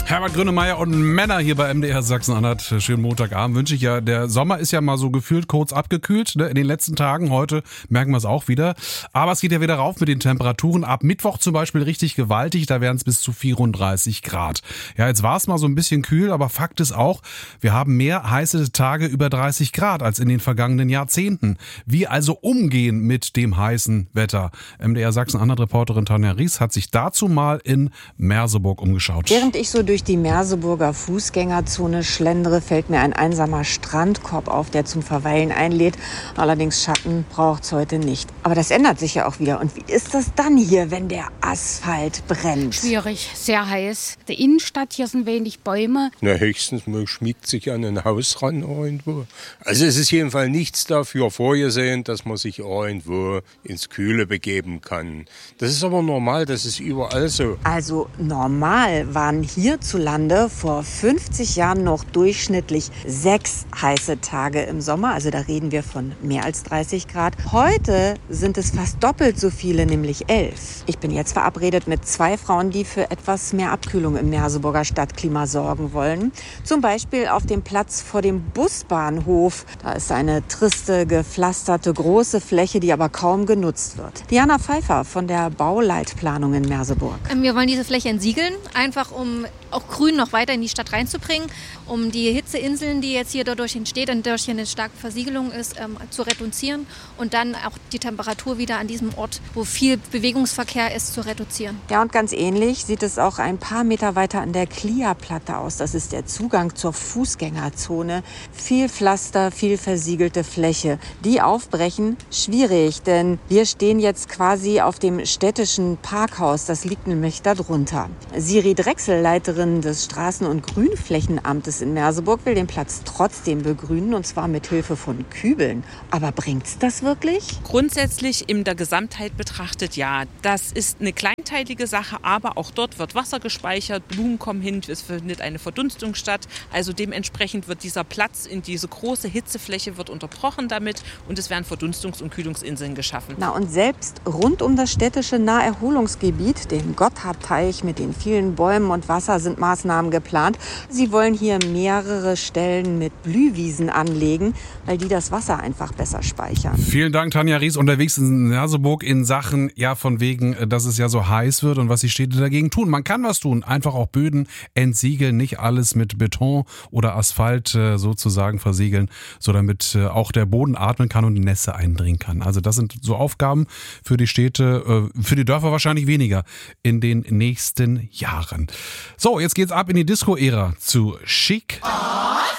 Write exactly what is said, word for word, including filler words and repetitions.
Herbert Grönemeyer und Männer hier bei M D R Sachsen-Anhalt. Schönen Montagabend wünsche ich ja. Der Sommer ist ja mal so gefühlt kurz abgekühlt, ne? In den letzten Tagen. Heute merken wir es auch wieder. Aber es geht ja wieder rauf mit den Temperaturen. Ab Mittwoch zum Beispiel richtig gewaltig. Da wären es bis zu vierunddreißig Grad. Ja, jetzt war es mal so ein bisschen kühl, aber Fakt ist auch, wir haben mehr heiße Tage über dreißig Grad als in den vergangenen Jahrzehnten. Wie also umgehen mit dem heißen Wetter? M D R Sachsen-Anhalt-Reporterin Tanja Ries hat sich dazu mal in Merseburg umgeschaut. Während ich so durch die Merseburger Fußgängerzone schlendere, fällt mir ein einsamer Strandkorb auf, der zum Verweilen einlädt. Allerdings Schatten braucht's heute nicht. Aber das ändert sich ja auch wieder. Und wie ist das dann hier, wenn der Asphalt brennt? Schwierig, sehr heiß. Die Innenstadt, hier sind wenig Bäume. Na, höchstens man schmiegt sich an ein Haus ran irgendwo. Also es ist jedenfalls nichts dafür vorgesehen, dass man sich irgendwo ins Kühle begeben kann. Das ist aber normal, das ist überall so. Also normal waren hierzulande vor fünfzig Jahren noch durchschnittlich sechs heiße Tage im Sommer. Also da reden wir von mehr als dreißig Grad. Heute sind es fast doppelt so viele, nämlich elf. Ich bin jetzt verabredet mit zwei Frauen, die für etwas mehr Abkühlung im Merseburger Stadtklima sorgen wollen. Zum Beispiel auf dem Platz vor dem Busbahnhof. Da ist eine triste, gepflasterte, große Fläche, die aber kaum genutzt wird. Diana Pfeiffer von der Bauleitplanung in Merseburg. Wir wollen diese Fläche entsiegeln, einfach um auch Grün noch weiter in die Stadt reinzubringen, um die Hitzeinseln, die jetzt hier dadurch entsteht und durch eine starke Versiegelung ist, ähm, zu reduzieren und dann auch die Temperatur wieder an diesem Ort, wo viel Bewegungsverkehr ist, zu reduzieren. Ja, und ganz ähnlich sieht es auch ein paar Meter weiter an der Clia-Platte aus. Das ist der Zugang zur Fußgängerzone. Viel Pflaster, viel versiegelte Fläche. Die aufbrechen, schwierig, denn wir stehen jetzt quasi auf dem städtischen Parkhaus. Das liegt nämlich da drunter. Siri Drechsel, Leiterin des Straßen- und Grünflächenamtes in Merseburg, will den Platz trotzdem begrünen, und zwar mit Hilfe von Kübeln. Aber bringt's das wirklich? Grundsätzlich in der Gesamtheit betrachtet ja. Das ist eine kleinteilige Sache, aber auch dort wird Wasser gespeichert, Blumen kommen hin, es findet eine Verdunstung statt. Also dementsprechend wird dieser Platz in diese große Hitzefläche wird unterbrochen damit und es werden Verdunstungs- und Kühlungsinseln geschaffen. Na, und selbst rund um das städtische Naherholungsgebiet, den Gotthardteich mit den vielen Bäumen und Wasser, sind Maßnahmen geplant. Sie wollen hier mehrere Stellen mit Blühwiesen anlegen, weil die das Wasser einfach besser speichern. Vielen Dank, Tanja Ries, unterwegs in Merseburg in Sachen, ja, von wegen, dass es ja so heiß wird und was die Städte dagegen tun. Man kann was tun, einfach auch Böden entsiegeln, nicht alles mit Beton oder Asphalt äh, sozusagen versiegeln, so damit äh, auch der Boden atmen kann und Nässe eindringen kann. Also das sind so Aufgaben für die Städte, äh, für die Dörfer wahrscheinlich weniger in den nächsten Jahren. So, jetzt geht's ab in die Disco-Ära zu Chic.